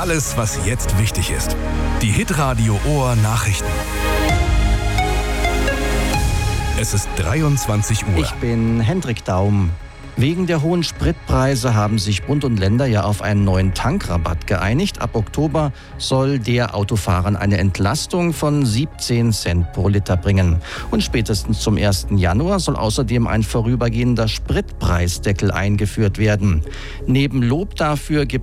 Alles, was jetzt wichtig ist. Die Hitradio Ohr Nachrichten. Es ist 23 Uhr. Ich bin Hendrik Daum. Wegen der hohen Spritpreise haben sich Bund und Länder ja auf einen neuen Tankrabatt geeinigt. Ab Oktober soll der Autofahrern eine Entlastung von 17 Cent pro Liter bringen. Und spätestens zum 1. Januar soll außerdem ein vorübergehender Spritpreisdeckel eingeführt werden. Neben Lob dafür gibt